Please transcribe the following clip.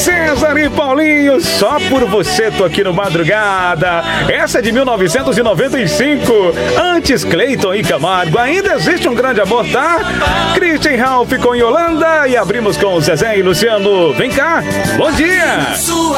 César e Paulinho, só por você tô aqui no Madrugada. Essa é de 1995. Antes Cleiton e Camargo. Ainda existe um grande amor, tá? Christian Ralph com Yolanda. E abrimos com Zezé e Luciano. Vem cá, bom dia.